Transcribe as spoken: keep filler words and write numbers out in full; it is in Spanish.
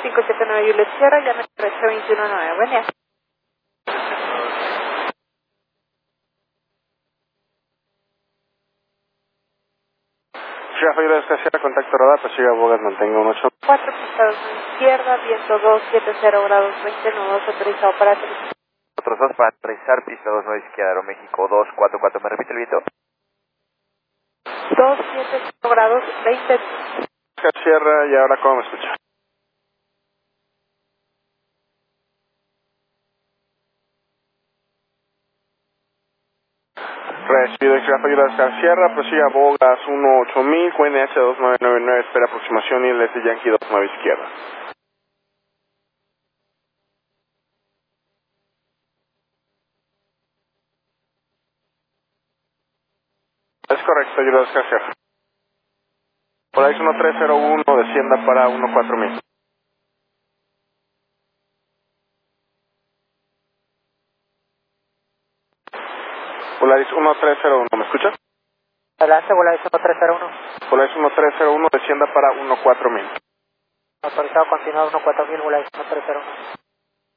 cinco siete nueve Juliet Sierra, llame tres dos uno nueve. Buen día. Rafael Escasera, contacto radar, Pasillo Bogas, mantenga un ocho. cuatro pisados a izquierda, viento dos siete cero grados veinte, nudos autorizado para aterrizar. Otros dos para aterrizar, pista dos nueve izquierda, Aeroméxico dos cuatro cuatro, ¿me repite el viento? dos siete cero grados veinte. Sierra, y ahora cómo me escucha. Recibido Rafael Oscar Sierra, prosiga Bogas uno ocho mil, Q N H dos nueve nueve nueve, espera aproximación y el S Yankee dos nueve izquierda. Es correcto, Juliet Oscar Sierra. Polaris uno tres cero uno, descienda para uno cuatro mil. Polaris uno tres cero uno, ¿me escucha? Adelante, Volaris uno tres cero uno. Polaris uno tres cero uno, descienda para uno cuatro mil. Autorizado continuado uno cuatro mil, Volaris uno tres cero uno.